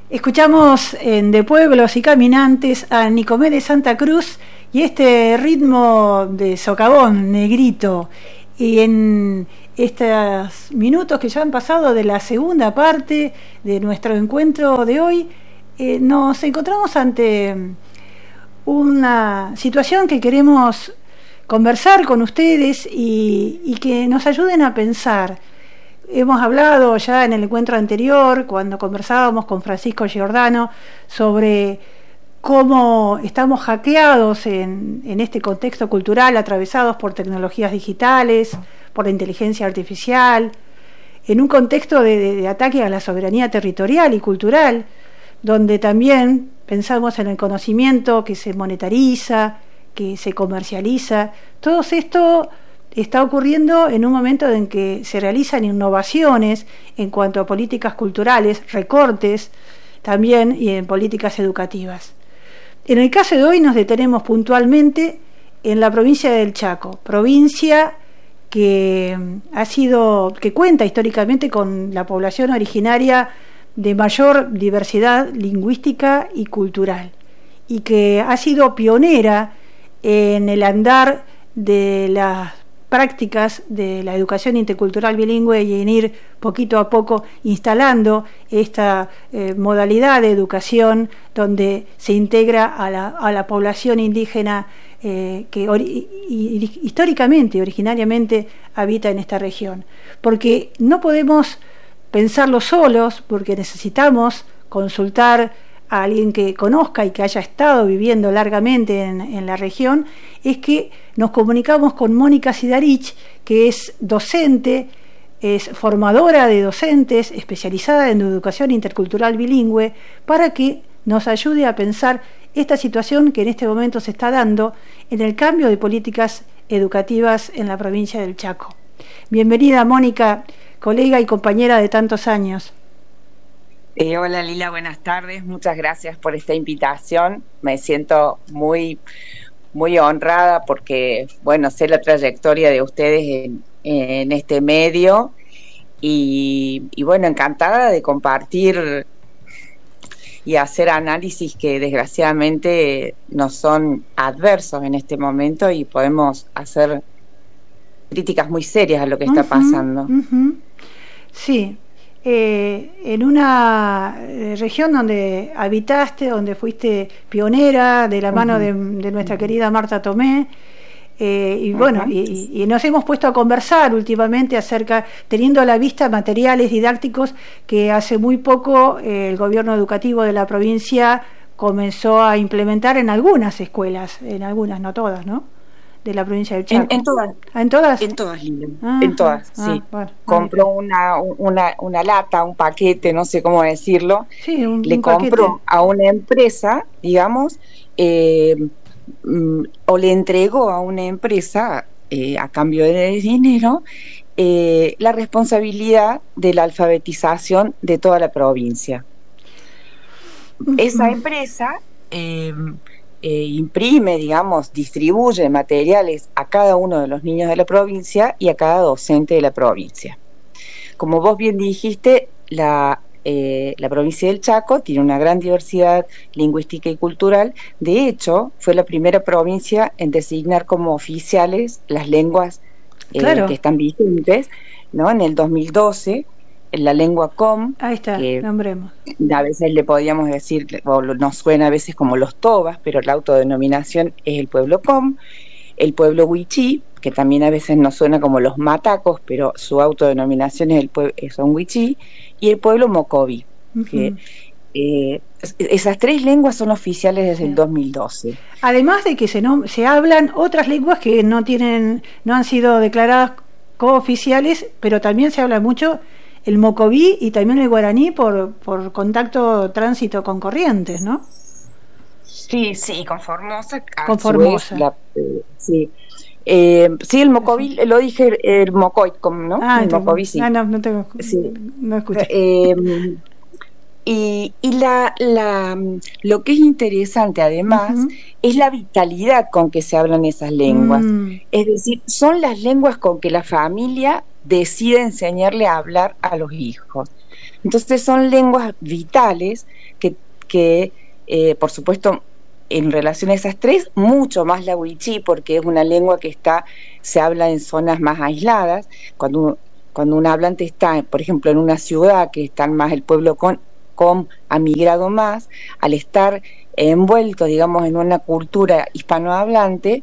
Escuchamos en De Pueblos y Caminantes a Nicomé de Santa Cruz y este ritmo de socavón, negrito. Y en estos minutos que ya han pasado de la segunda parte de nuestro encuentro de hoy, nos encontramos ante una situación que queremos conversar con ustedes y que nos ayuden a pensar. Hemos hablado ya en el encuentro anterior, cuando conversábamos con Francisco Giordano, sobre cómo estamos hackeados en este contexto cultural, atravesados por tecnologías digitales, por la inteligencia artificial, en un contexto de ataque a la soberanía territorial y cultural, donde también pensamos en el conocimiento que se monetariza, que se comercializa. Todo esto está ocurriendo en un momento en que se realizan innovaciones en cuanto a políticas culturales, recortes también, y en políticas educativas. En el caso de hoy nos detenemos puntualmente en la provincia del Chaco, provincia que cuenta históricamente con la población originaria de mayor diversidad lingüística y cultural, y que ha sido pionera en el andar de las prácticas de la educación intercultural bilingüe y en ir poquito a poco instalando esta modalidad de educación donde se integra a la población indígena que históricamente, originariamente habita en esta región. Porque no podemos pensarlo solos, porque necesitamos consultar a alguien que conozca y que haya estado viviendo largamente en la región. Es que nos comunicamos con Mónica Sidarich, que es docente, es formadora de docentes, especializada en educación intercultural bilingüe, para que nos ayude a pensar esta situación que en este momento se está dando en el cambio de políticas educativas en la provincia del Chaco. Bienvenida, Mónica, colega y compañera de tantos años. Hola Lila, buenas tardes, muchas gracias por esta invitación. Me siento muy honrada porque, bueno, sé la trayectoria de ustedes en este medio y bueno, encantada de compartir y hacer análisis que desgraciadamente no son adversos en este momento y podemos hacer críticas muy serias a lo que está pasando. Sí. En una región donde habitaste, donde fuiste pionera de la mano de nuestra querida Marta Tomé, y bueno, y nos hemos puesto a conversar últimamente acerca, teniendo a la vista materiales didácticos que hace muy poco el gobierno educativo de la provincia comenzó a implementar en algunas escuelas, en algunas, no todas, ¿no?, de la provincia del Chaco. En todas. ¿En todas? En todas, Lila. En todas, sí. Bueno, compró una lata, un paquete, no sé cómo decirlo. Sí, le compró a una empresa, digamos, o le entregó a una empresa a cambio de dinero la responsabilidad de la alfabetización de toda la provincia. Esa empresa imprime, digamos, distribuye materiales a cada uno de los niños de la provincia y a cada docente de la provincia. Como vos bien dijiste, la provincia del Chaco tiene una gran diversidad lingüística y cultural. De hecho, fue la primera provincia en designar como oficiales las lenguas que están vigentes, ¿no? En el 2012, la lengua com, ahí está, nombremos. A veces le podíamos decir, o nos suena a veces como los tobas, pero la autodenominación es el pueblo com, el pueblo huichí, que también a veces nos suena como los matacos, pero su autodenominación es son huichí, y el pueblo mocoví, que esas tres lenguas son oficiales desde el 2012. Además de que se hablan otras lenguas que no han sido declaradas cooficiales, pero también se habla mucho el mocoví y también el guaraní por tránsito con corrientes, ¿no? Sí, con Formosa. Con Formosa. Sí, el mocoví, lo dije, el mocoy, ¿no? El mocoví, sí. No tengo. Sí. No escuché. Y lo que es interesante además es la vitalidad con que se hablan esas lenguas. Es decir, son las lenguas con que la familia decide enseñarle a hablar a los hijos. Entonces son lenguas vitales que por supuesto, en relación a esas tres, mucho más la wichí, porque es una lengua que se habla en zonas más aisladas. Cuando un hablante está, por ejemplo, en una ciudad que está más el pueblo ha migrado más, al estar envuelto, digamos, en una cultura hispanohablante,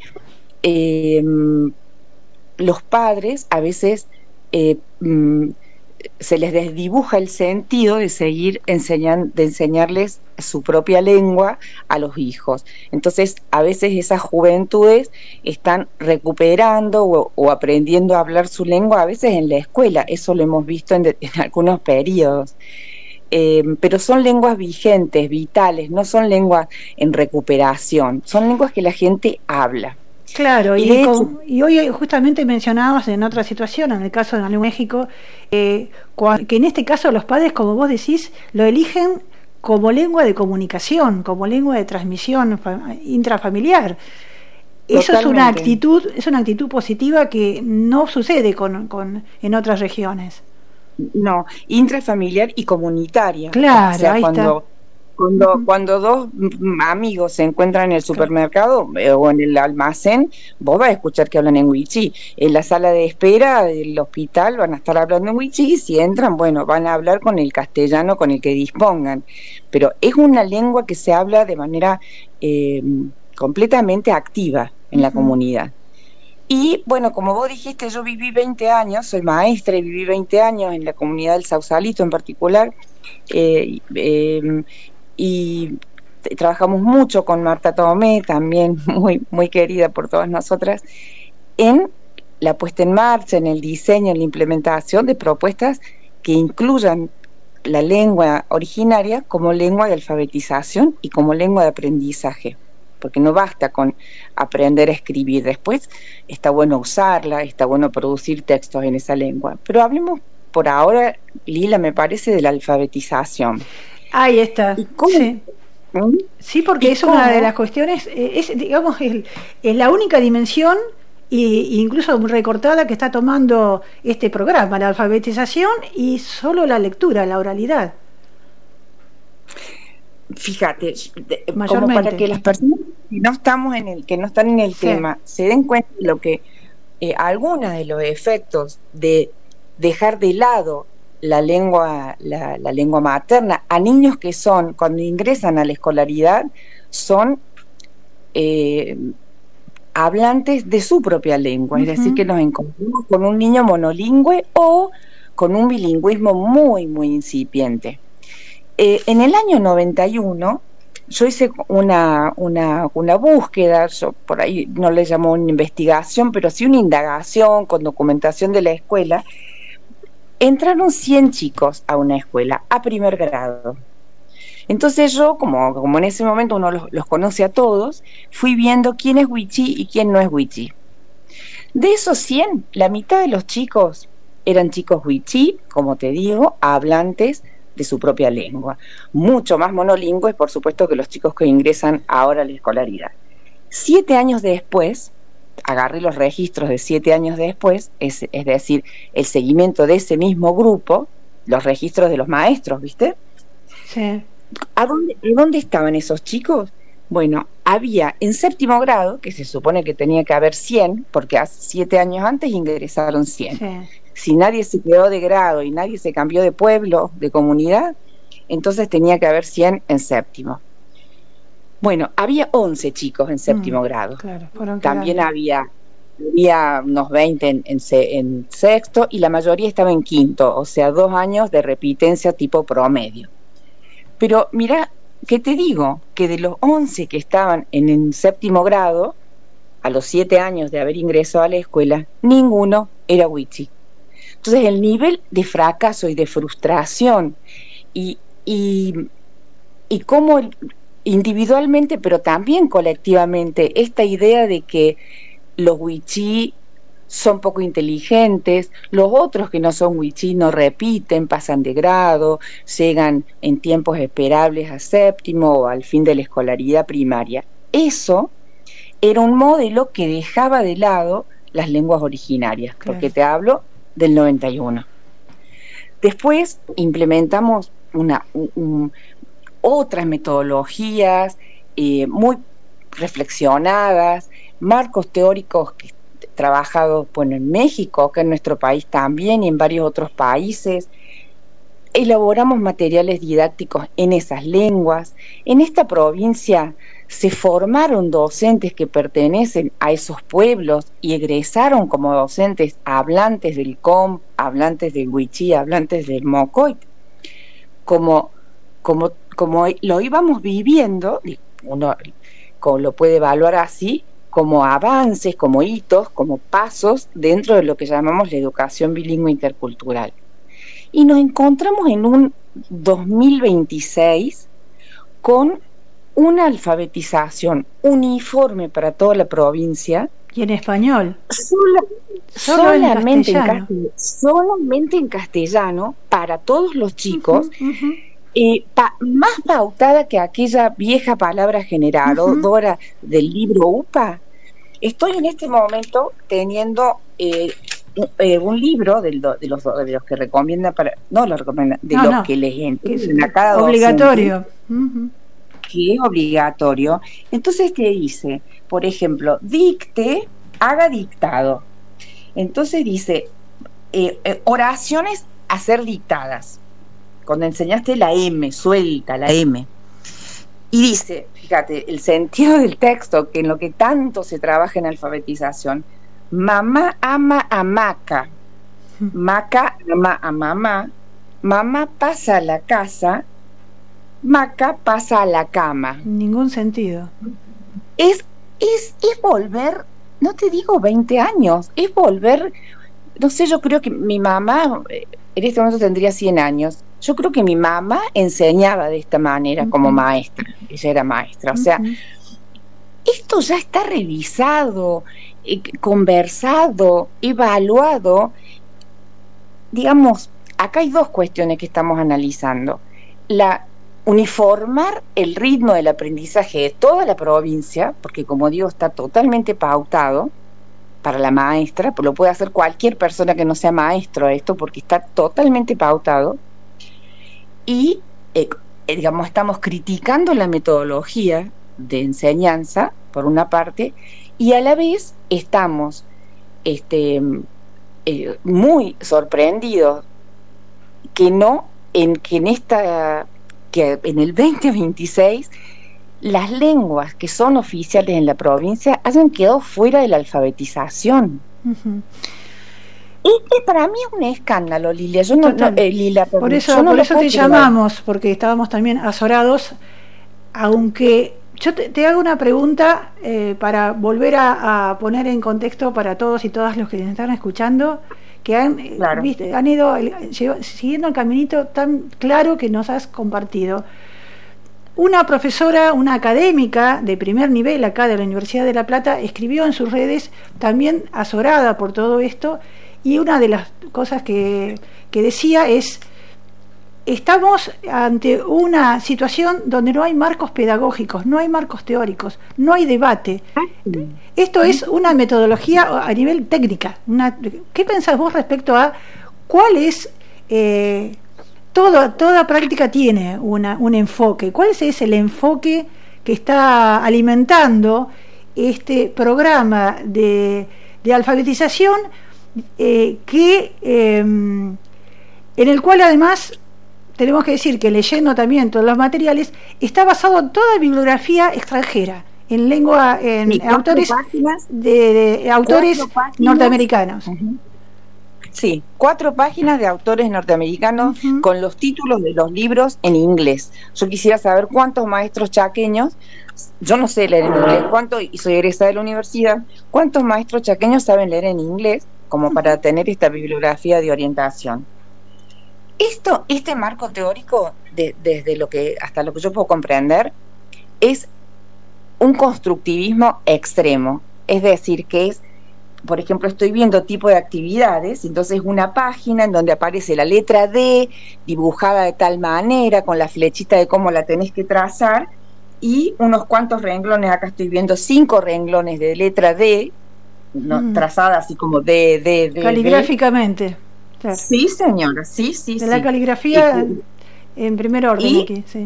los padres a veces se les desdibuja el sentido de seguir enseñarles su propia lengua a los hijos. Entonces, a veces esas juventudes están recuperando o aprendiendo a hablar su lengua, a veces en la escuela. Eso lo hemos visto en algunos periodos. Pero son lenguas vigentes, vitales, no son lenguas en recuperación, son lenguas que la gente habla. Claro, y hoy justamente mencionabas en otra situación, en el caso de México, que en este caso los padres, como vos decís, lo eligen como lengua de comunicación, como lengua de transmisión intrafamiliar. Eso es una actitud positiva que no sucede en otras regiones. No, intrafamiliar y comunitaria. Claro, o sea, ahí está. Cuando dos amigos se encuentran en el supermercado o en el almacén, vos vas a escuchar que hablan en wichí. En la sala de espera del hospital van a estar hablando en wichí, y si entran, bueno, van a hablar con el castellano con el que dispongan. Pero es una lengua que se habla de manera completamente activa en la comunidad. Y bueno, como vos dijiste, yo viví 20 años, soy maestra y viví 20 años en la comunidad del Sausalito en particular, y trabajamos mucho con Marta Tomé, también muy, muy querida por todas nosotras, en la puesta en marcha, en el diseño, en la implementación de propuestas que incluyan la lengua originaria como lengua de alfabetización y como lengua de aprendizaje, porque no basta con aprender a escribir, después está bueno usarla, está bueno producir textos en esa lengua, pero hablemos por ahora, Lila, me parece, de la alfabetización. Ahí está. Sí. Sí, porque es una de las cuestiones, digamos, es la única dimensión, incluso recortada, que está tomando este programa, la alfabetización y solo la lectura, la oralidad. Fíjate, como para que las personas que no están en el tema se den cuenta de lo que algunos de los efectos de dejar de lado la lengua materna a niños que cuando ingresan a la escolaridad, son hablantes de su propia lengua, es decir, que nos encontramos con un niño monolingüe o con un bilingüismo muy, muy incipiente. En el año 91 yo hice una búsqueda, yo por ahí no le llamo una investigación, pero sí una indagación con documentación de la escuela. Entraron 100 chicos a una escuela, a primer grado. Entonces yo, como en ese momento uno los conoce a todos, fui viendo quién es wichí y quién no es wichí. De esos 100, la mitad de los chicos eran chicos wichí, como te digo, hablantes de su propia lengua. Mucho más monolingües, por supuesto, que los chicos que ingresan ahora a la escolaridad. 7 años después, agarré los registros de 7 años después, es decir, el seguimiento de ese mismo grupo, los registros de los maestros, ¿viste? Sí. ¿A dónde estaban esos chicos? Bueno, había en séptimo grado, que se supone que tenía que haber 100, porque hace 7 años antes ingresaron 100. Sí. Si nadie se quedó de grado y nadie se cambió de pueblo, de comunidad, entonces tenía que haber 100 en séptimo. Bueno, había 11 chicos en séptimo grado. Claro, también había unos 20 en sexto, y la mayoría estaba en quinto, o sea, 2 años de repitencia tipo promedio. Pero mira, ¿qué te digo? Que de los 11 que estaban en séptimo grado, a los 7 años de haber ingresado a la escuela, ninguno era wichí. Entonces el nivel de fracaso y de frustración y cómo individualmente, pero también colectivamente, esta idea de que los wichí son poco inteligentes, los otros que no son wichí no repiten, pasan de grado, llegan en tiempos esperables a séptimo o al fin de la escolaridad primaria. Eso era un modelo que dejaba de lado las lenguas originarias, claro, porque te hablo del 91. Después implementamos otras metodologías muy reflexionadas, marcos teóricos que trabajados en México, acá en nuestro país también y en varios otros países. Elaboramos materiales didácticos en esas lenguas. En esta provincia se formaron docentes que pertenecen a esos pueblos y egresaron como docentes hablantes del Com, hablantes del Wichí, hablantes del Mocoit. Como lo íbamos viviendo, uno lo puede evaluar así, como avances, como hitos, como pasos dentro de lo que llamamos la educación bilingüe intercultural. Y nos encontramos en un 2026 con una alfabetización uniforme para toda la provincia. ¿Y en español? Solamente en castellano para todos los chicos. Más pautada que aquella vieja palabra generadora del libro UPA. Estoy en este momento teniendo un libro de los que recomienda los que les entienden a cada obligatorio docente, que es obligatorio. Entonces te dice, por ejemplo, dicte, haga dictado. Entonces dice oraciones a ser dictadas. Cuando enseñaste la M, suelta la M. Y dice, fíjate, el sentido del texto, que en lo que tanto se trabaja en alfabetización: mamá ama a Maca, Maca ama a mamá, mamá pasa a la casa, Maca pasa a la cama. Ningún sentido. Es volver, no te digo 20 años, es volver, no sé, yo creo que mi mamá en este momento tendría 100 años. Yo creo que mi mamá enseñaba de esta manera como maestra, ella era maestra. O sea, esto ya está revisado, conversado, evaluado. Digamos, acá hay dos cuestiones que estamos analizando. Uniformar el ritmo del aprendizaje de toda la provincia, porque como digo, está totalmente pautado para la maestra, lo puede hacer cualquier persona que no sea maestro esto, porque está totalmente pautado. Y digamos, estamos criticando la metodología de enseñanza por una parte, y a la vez estamos muy sorprendidos que en el 2026 las lenguas que son oficiales en la provincia hayan quedado fuera de la alfabetización. Para mí es un escándalo, Lilia. Yo no, Lila, por eso te llamamos, porque estábamos también azorados. Aunque yo te hago una pregunta para volver a poner en contexto para todos y todas los que nos están escuchando, que han ido siguiendo el caminito tan claro que nos has compartido. Una profesora, una académica de primer nivel acá de la Universidad de La Plata, escribió en sus redes, también azorada por todo esto, y una de las cosas que decía es: estamos ante una situación donde no hay marcos pedagógicos, no hay marcos teóricos, no hay debate. Esto es una metodología a nivel técnica. ¿Qué pensás vos respecto a cuál es... Toda práctica tiene un enfoque. ¿Cuál es el enfoque que está alimentando este programa de alfabetización en el cual además tenemos que decir que, leyendo también todos los materiales, está basado en toda bibliografía extranjera, en lengua, en autores de autores norteamericanos? Sí, 4 páginas de autores norteamericanos con los títulos de los libros en inglés. Yo quisiera saber cuántos maestros chaqueños, yo no sé leer en inglés, y soy egresada de la universidad, cuántos maestros chaqueños saben leer en inglés como para tener esta bibliografía de orientación. Este marco teórico, desde hasta lo que yo puedo comprender, es un constructivismo extremo. Es decir, que es, por ejemplo, estoy viendo tipo de actividades, entonces una página en donde aparece la letra D dibujada de tal manera, con la flechita de cómo la tenés que trazar, y unos cuantos renglones. Acá estoy viendo 5 renglones de letra D, trazada así como D, caligráficamente. Claro. Sí, señora, sí, sí, de la caligrafía en primer orden aquí, sí.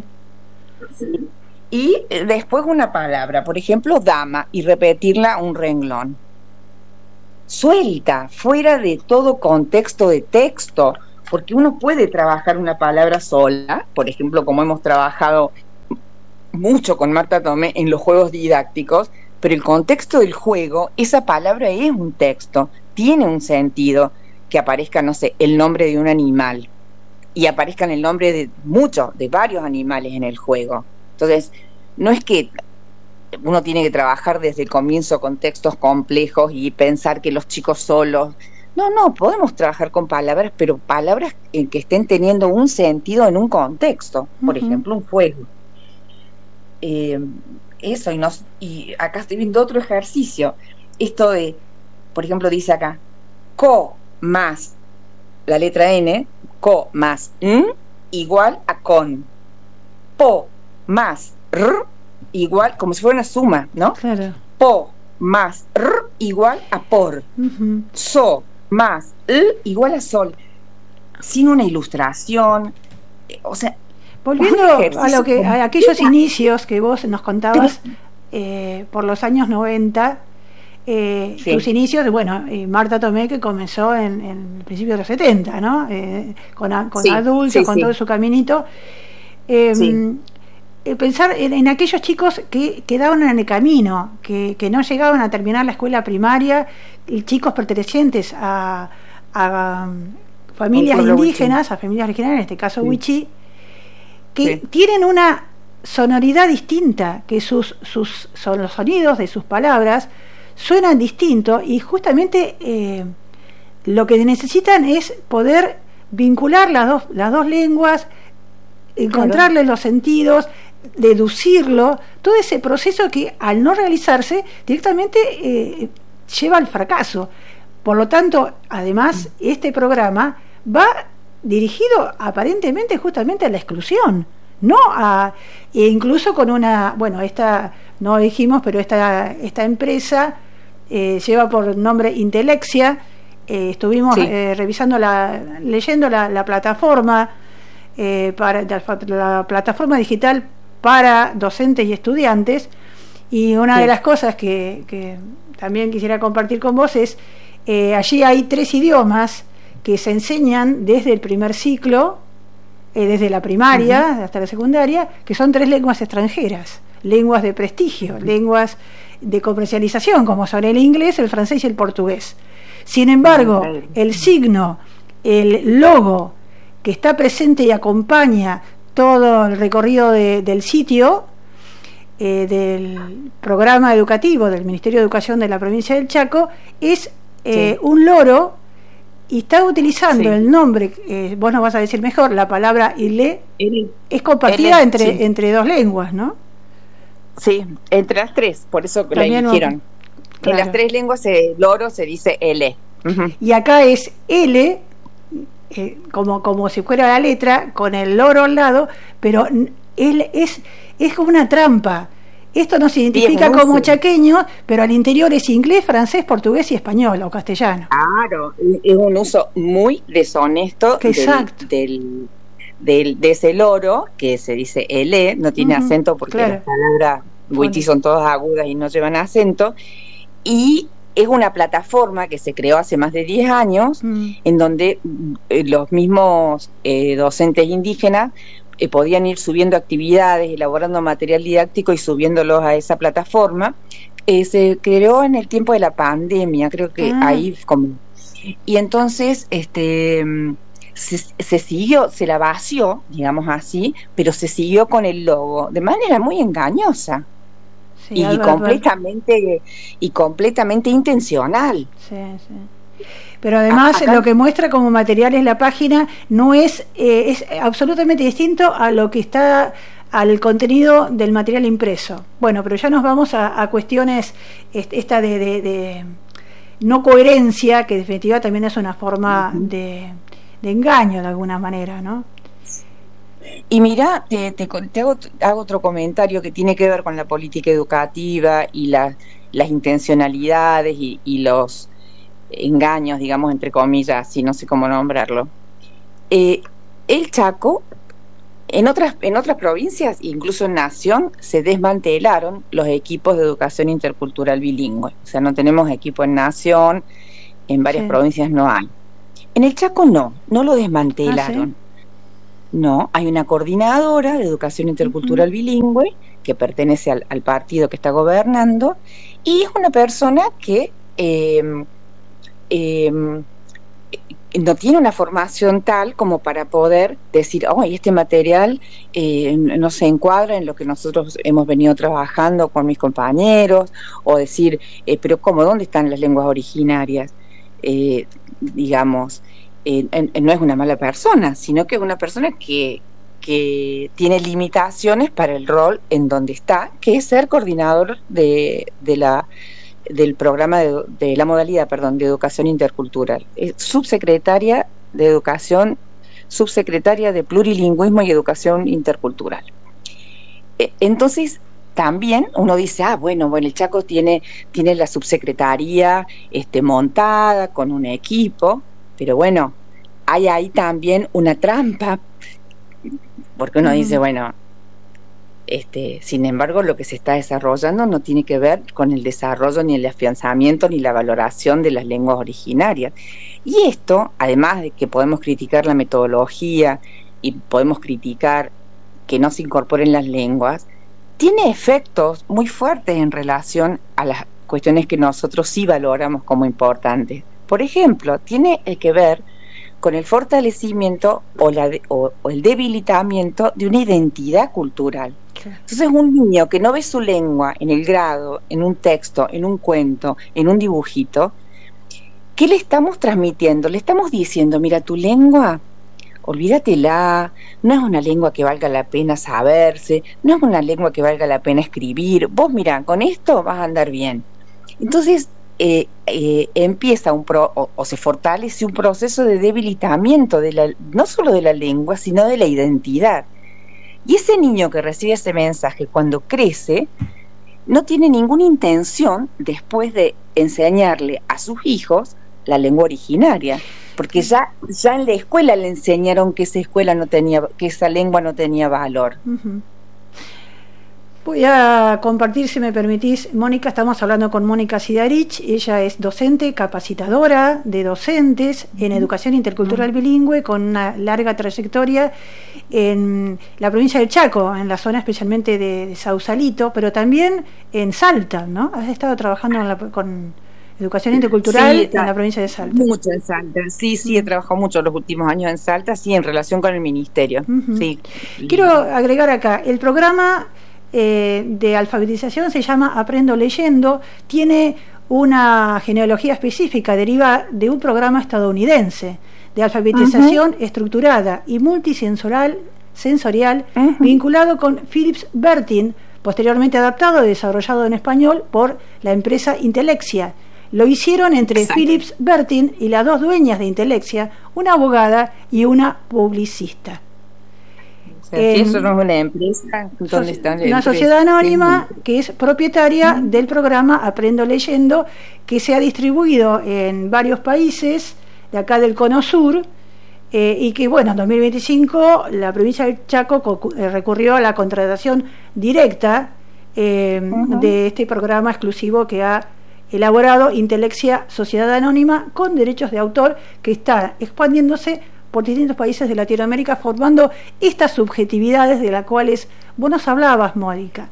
Y después una palabra, por ejemplo, dama, y repetirla un renglón. Suelta, fuera de todo contexto de texto, porque uno puede trabajar una palabra sola, por ejemplo, como hemos trabajado mucho con Marta Tomé en los juegos didácticos, pero el contexto del juego, esa palabra es un texto, tiene un sentido, que aparezca, no sé, el nombre de un animal, y aparezcan el nombre de varios animales en el juego. Entonces, no es que uno tiene que trabajar desde el comienzo con textos complejos y pensar que los chicos solos... No, podemos trabajar con palabras, pero palabras que estén teniendo un sentido en un contexto, por ejemplo, un juego. Eso, y acá estoy viendo otro ejercicio. Esto de, por ejemplo, dice acá, co más la letra N, co más n, igual a con. Po más r, igual, como si fuera una suma, ¿no? Claro. Po más r, igual a por. So más l, igual a sol. Sin una ilustración. O sea, volviendo a aquellos inicios que vos nos contabas, por los años 90, tus inicios, Marta Tomé, que comenzó en el principio de los 70, ¿no? Con adultos, con todo su caminito. Pensar en aquellos chicos que quedaban en el camino, que no llegaban a terminar la escuela primaria, chicos pertenecientes a familias indígenas, a familias originarias, en este caso Wichí, que tienen una sonoridad distinta, que son los sonidos de sus palabras suenan distinto, y justamente lo que necesitan es poder vincular las dos lenguas, encontrarle los sentidos, deducirlo, todo ese proceso que al no realizarse directamente lleva al fracaso. Por lo tanto, además, este programa va dirigido aparentemente justamente a la exclusión, no e incluso con esta no dijimos, pero esta empresa lleva por nombre Intelexia. Estuvimos leyendo la plataforma para la plataforma digital para docentes y estudiantes, y una de las cosas que también quisiera compartir con vos es allí hay 3 idiomas que se enseñan desde el primer ciclo, desde la primaria hasta la secundaria, que son 3 lenguas extranjeras, lenguas de prestigio, lenguas de comercialización, como son el inglés, el francés y el portugués. Sin embargo, el signo, el logo que está presente y acompaña todo el recorrido del sitio, del programa educativo del Ministerio de Educación de la provincia del Chaco, es un loro, y está utilizando el nombre, vos nos vas a decir mejor, la palabra Ile, es compartida entre 2 lenguas, ¿no? Sí, entre las 3, por eso la eligieron. En las 3 lenguas loro se dice L. Y acá es L, como si fuera la letra, con el loro al lado, pero él es como una trampa. Esto nos identifica como chaqueños, pero al interior es inglés, francés, portugués y español o castellano. Claro, es un uso muy deshonesto de ese loro, que se dice L, no tiene acento porque las palabras wichí son todas agudas y no llevan acento, y es una plataforma que se creó hace más de 10 años, en donde los mismos docentes indígenas podían ir subiendo actividades, elaborando material didáctico y subiéndolos a esa plataforma. Se creó en el tiempo de la pandemia, creo que ahí como... Y entonces se siguió, se la vació, digamos así, pero se siguió con el logo, de manera muy engañosa. Sí, completamente intencional. Sí. Pero además lo que muestra como material es la página, no es absolutamente distinto a lo que está al contenido del material impreso. Bueno, pero ya nos vamos a cuestiones esta de no coherencia, que en definitiva también es una forma de engaño de alguna manera, ¿no? Y mira, te hago otro comentario que tiene que ver con la política educativa y las intencionalidades y engaños, digamos, entre comillas, así no sé cómo nombrarlo. El Chaco, en otras provincias, incluso en Nación, se desmantelaron los equipos de educación intercultural bilingüe. O sea, no tenemos equipo en Nación, en varias provincias no hay. En el Chaco no lo desmantelaron. No, hay una coordinadora de educación intercultural bilingüe que pertenece al partido que está gobernando, y es una persona que no tiene una formación tal como para poder decir, este material no se encuadra en lo que nosotros hemos venido trabajando con mis compañeros, o decir, pero ¿cómo? ¿Dónde están las lenguas originarias? Digamos, no es una mala persona, sino que es una persona que tiene limitaciones para el rol en donde está, que es ser coordinador del programa de la modalidad, de educación intercultural. Es subsecretaria de educación, subsecretaria de plurilingüismo y educación intercultural. Entonces, también uno dice, bueno, el Chaco tiene la subsecretaría montada con un equipo, pero bueno, hay ahí también una trampa, porque uno dice, bueno, sin embargo, lo que se está desarrollando no tiene que ver con el desarrollo, ni el afianzamiento, ni la valoración de las lenguas originarias. Y esto, además de que podemos criticar la metodología y podemos criticar que no se incorporen las lenguas, tiene efectos muy fuertes en relación a las cuestiones que nosotros sí valoramos como importantes. Por ejemplo, tiene que ver con el fortalecimiento o el debilitamiento de una identidad cultural. Entonces, un niño que no ve su lengua en el grado, en un texto, en un cuento, en un dibujito, ¿qué le estamos transmitiendo? Le estamos diciendo, mira, tu lengua, olvídatela, no es una lengua que valga la pena saberse, no es una lengua que valga la pena escribir, vos mira, con esto vas a andar bien. Entonces, empieza o se fortalece un proceso de debilitamiento no solo de la lengua, sino de la identidad. Y ese niño que recibe ese mensaje cuando crece no tiene ninguna intención después de enseñarle a sus hijos la lengua originaria, porque ya en la escuela le enseñaron que esa lengua no tenía valor. Voy a compartir, si me permitís, Mónica. Estamos hablando con Mónica Sidarich. Ella es docente, capacitadora de docentes en educación intercultural bilingüe, con una larga trayectoria en la provincia del Chaco, en la zona especialmente de Sausalito, pero también en Salta, ¿no? Has estado trabajando con educación intercultural en la provincia de Salta. Mucho en Salta, sí, he trabajado mucho los últimos años en Salta, sí, en relación con el ministerio. Sí. Quiero agregar acá, el programa de alfabetización se llama Aprendo Leyendo, tiene una genealogía específica, deriva de un programa estadounidense de alfabetización estructurada y multisensorial vinculado con Philips Bertin, posteriormente adaptado y desarrollado en español por la empresa Intelexia. Lo hicieron entre Philips Bertin y las dos dueñas de Intelexia, una abogada y una publicista. Eso no es una empresa, ¿dónde están? Una sociedad anónima que es propietaria del programa Aprendo Leyendo, que se ha distribuido en varios países de acá del Cono Sur, y que, bueno, en 2025 la provincia del Chaco recurrió a la contratación directa de este programa exclusivo que ha elaborado Intelexia, sociedad anónima con derechos de autor, que está expandiéndose por distintos países de Latinoamérica, formando estas subjetividades de las cuales vos nos hablabas, Mónica.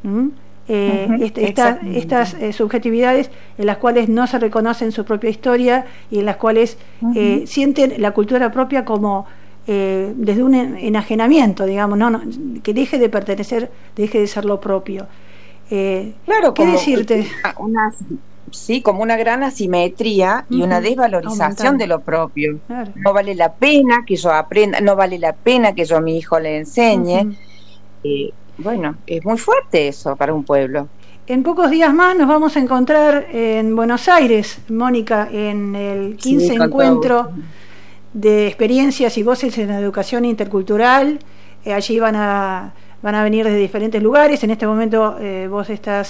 Estas subjetividades en las cuales no se reconocen su propia historia y en las cuales sienten la cultura propia como desde un enajenamiento, digamos, que deje de pertenecer, deje de ser lo propio. Claro, ¿qué decirte? Como una gran asimetría y una desvalorización de lo propio. Claro. No vale la pena que yo aprenda, no vale la pena que yo a mi hijo le enseñe. Bueno, es muy fuerte eso para un pueblo. En pocos días más nos vamos a encontrar en Buenos Aires, Mónica, en el 15 encuentro de experiencias y voces en educación intercultural. Allí van a venir de diferentes lugares. En este momento vos estás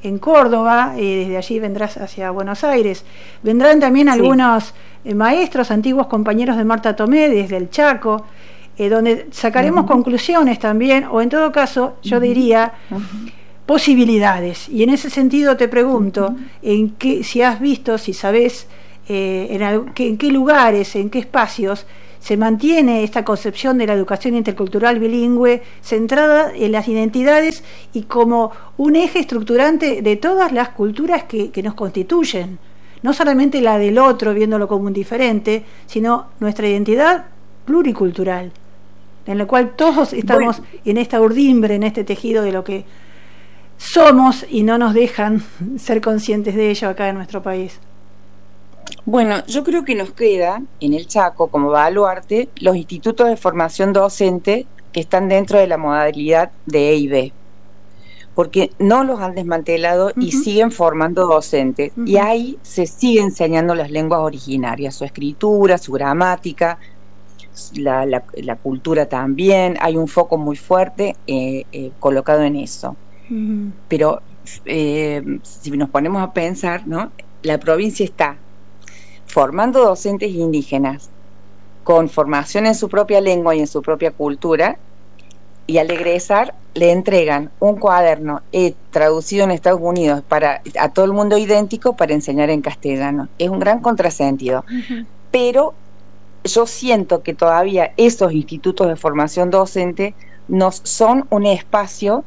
en Córdoba, desde allí vendrás hacia Buenos Aires. Vendrán también algunos maestros, antiguos compañeros de Marta Tomé, desde el Chaco, donde sacaremos conclusiones también, o en todo caso, yo diría, posibilidades. Y en ese sentido te pregunto, si has visto, si sabés, en qué lugares, en qué espacios se mantiene esta concepción de la educación intercultural bilingüe centrada en las identidades y como un eje estructurante de todas las culturas que nos constituyen, no solamente la del otro viéndolo como un diferente, sino nuestra identidad pluricultural, en la cual todos estamos en esta urdimbre, en este tejido de lo que somos y no nos dejan ser conscientes de ello acá en nuestro país. Bueno, yo creo que nos queda en el Chaco como baluarte los institutos de formación docente que están dentro de la modalidad de EIB, porque no los han desmantelado y siguen formando docentes, y ahí se sigue enseñando las lenguas originarias, su escritura, su gramática, la cultura también. Hay un foco muy fuerte colocado en eso. Pero si nos ponemos a pensar, ¿no?, la provincia está formando docentes indígenas con formación en su propia lengua y en su propia cultura, y al egresar le entregan un cuaderno traducido en Estados Unidos a todo el mundo idéntico para enseñar en castellano. Es un gran contrasentido. Pero yo siento que todavía esos institutos de formación docente nos son un espacio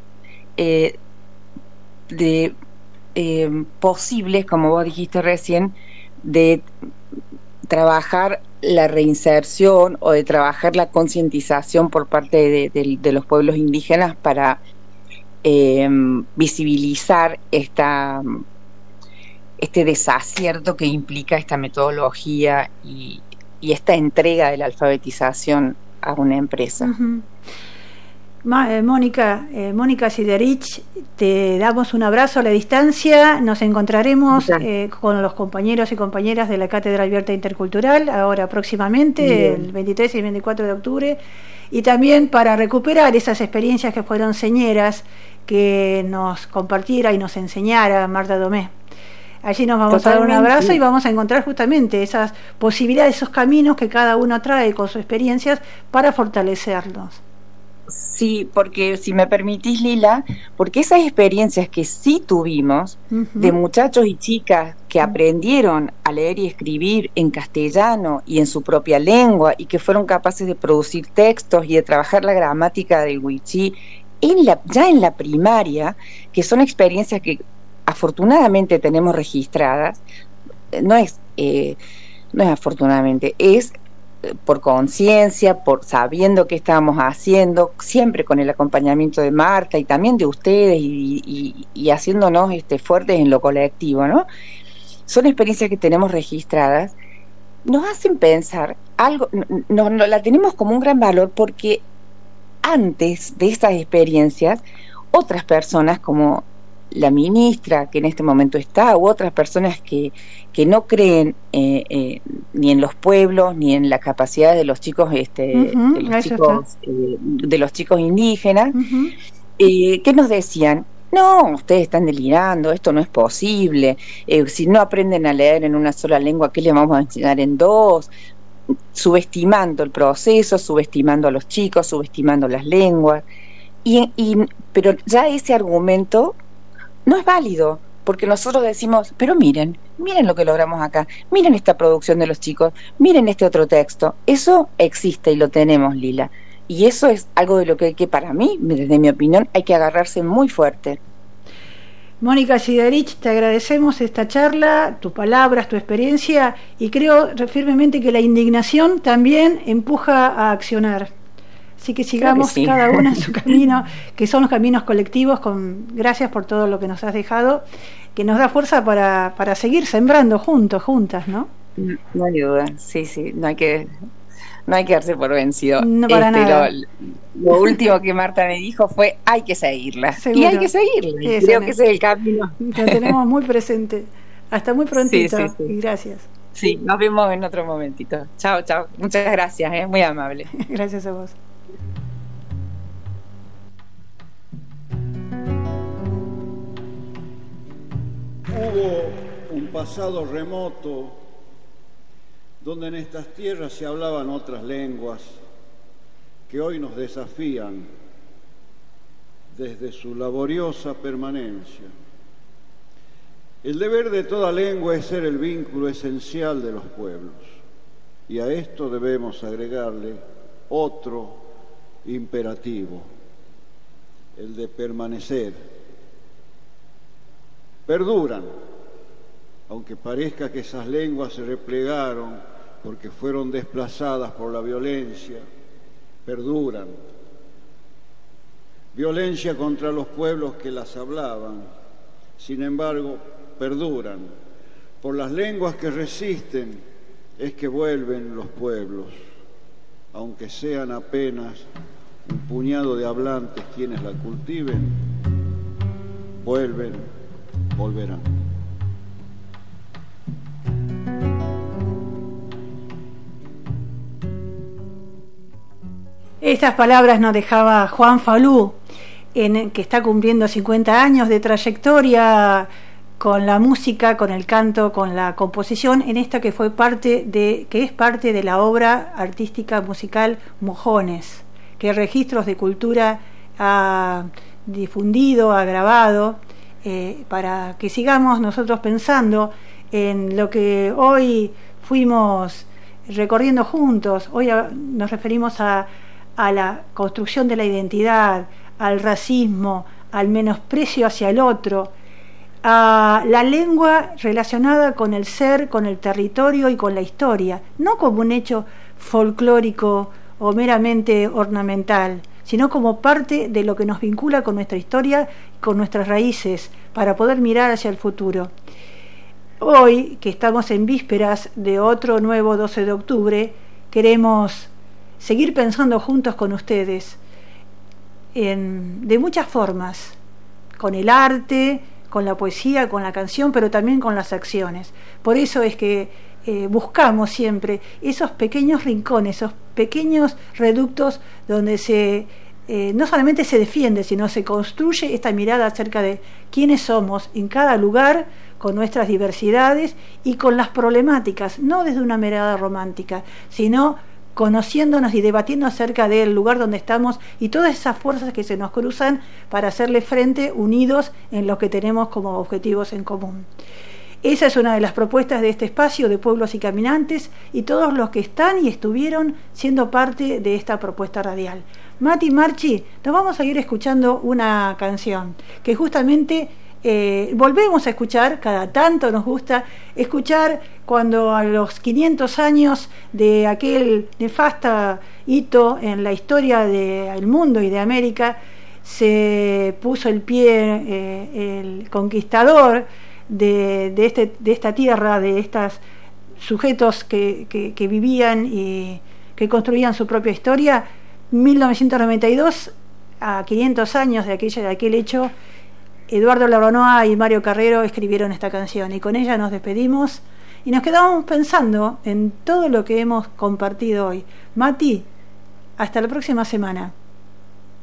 posibles, como vos dijiste recién, de trabajar la reinserción o de trabajar la concientización por parte de los pueblos indígenas para visibilizar este desacierto que implica esta metodología y esta entrega de la alfabetización a una empresa. Mónica Siderich, te damos un abrazo a la distancia. Nos encontraremos con los compañeros y compañeras de la Cátedra Abierta Intercultural ahora próximamente, el 23 y 24 de octubre, y también para recuperar esas experiencias que fueron señeras que nos compartiera y nos enseñara Marta Tomé. Allí nos vamos a dar un abrazo y vamos a encontrar justamente esas posibilidades, esos caminos que cada uno trae con sus experiencias para fortalecerlos. Sí, porque si me permitís, Lila, porque esas experiencias que sí tuvimos de muchachos y chicas que aprendieron a leer y escribir en castellano y en su propia lengua y que fueron capaces de producir textos y de trabajar la gramática del wichí ya en la primaria, que son experiencias que afortunadamente tenemos registradas, no es afortunadamente, es por conciencia, por sabiendo qué estábamos haciendo, siempre con el acompañamiento de Marta y también de ustedes y haciéndonos fuertes en lo colectivo, ¿no? Son experiencias que tenemos registradas, nos hacen pensar algo, no la tenemos como un gran valor porque antes de estas experiencias, otras personas como la ministra que en este momento está, u otras personas que no creen ni en los pueblos ni en las capacidades de los chicos de los chicos indígenas, que nos decían: no, ustedes están delirando, esto no es posible, si no aprenden a leer en una sola lengua, ¿qué les vamos a enseñar en dos? Subestimando el proceso, subestimando a los chicos, subestimando las lenguas, pero ya ese argumento no es válido, porque nosotros decimos: pero miren lo que logramos acá, miren esta producción de los chicos, miren este otro texto. Eso existe y lo tenemos, Lila, y eso es algo de lo que para mí, desde mi opinión, hay que agarrarse muy fuerte. Mónica Siderich, te agradecemos esta charla, tus palabras, tu experiencia, y creo firmemente que la indignación también empuja a accionar. Así que sigamos cada una en su camino, que son los caminos colectivos. Gracias por todo lo que nos has dejado, que nos da fuerza para seguir sembrando juntas, ¿no? No hay duda, sí, no hay que darse por vencido. No para nada. Lo último que Marta me dijo fue: hay que seguirla. Seguro. Y hay que seguirla. Creo que ese es el camino. Lo tenemos muy presente. Hasta muy prontito. Sí. Y gracias. Sí, nos vemos en otro momentito. Chao. Muchas gracias, muy amable. Gracias a vos. pasado remoto, donde en estas tierras se hablaban otras lenguas que hoy nos desafían desde su laboriosa permanencia. El deber de toda lengua es ser el vínculo esencial de los pueblos, y a esto debemos agregarle otro imperativo, el de permanecer. Perduran, aunque parezca que esas lenguas se replegaron porque fueron desplazadas por la violencia, perduran. Violencia contra los pueblos que las hablaban, sin embargo, perduran. Por las lenguas que resisten es que vuelven los pueblos, aunque sean apenas un puñado de hablantes quienes la cultiven, volverán. Estas palabras nos dejaba Juan Falú, que está cumpliendo 50 años de trayectoria con la música, con el canto, con la composición, en esta que es parte de la obra artística musical Mojones, que Registros de Cultura ha difundido, ha grabado, para que sigamos nosotros pensando en lo que hoy fuimos recorriendo juntos. Hoy nos referimos a la construcción de la identidad, al racismo, al menosprecio hacia el otro, a la lengua relacionada con el ser, con el territorio y con la historia, no como un hecho folclórico o meramente ornamental, sino como parte de lo que nos vincula con nuestra historia, con nuestras raíces, para poder mirar hacia el futuro. Hoy, que estamos en vísperas de otro nuevo 12 de octubre, queremos seguir pensando juntos con ustedes de muchas formas, con el arte, con la poesía, con la canción, pero también con las acciones. Por eso es que buscamos siempre esos pequeños rincones, esos pequeños reductos donde no solamente se defiende, sino se construye esta mirada acerca de quiénes somos en cada lugar, con nuestras diversidades y con las problemáticas, no desde una mirada romántica, sino conociéndonos y debatiendo acerca del lugar donde estamos y todas esas fuerzas que se nos cruzan para hacerle frente unidos en lo que tenemos como objetivos en común. Esa es una de las propuestas de este espacio de Pueblos y Caminantes y todos los que están y estuvieron siendo parte de esta propuesta radial. Mati, Marchi, nos vamos a ir escuchando una canción que justamente volvemos a escuchar, cada tanto nos gusta escuchar cuando a los 500 años de aquel nefasto hito en la historia del mundo y de América se puso el pie el conquistador de esta tierra, de estos sujetos que vivían y que construían su propia historia. 1992, a 500 años de aquel hecho, Eduardo Labanoa y Mario Carrero escribieron esta canción y con ella nos despedimos y nos quedamos pensando en todo lo que hemos compartido hoy. Mati, hasta la próxima semana.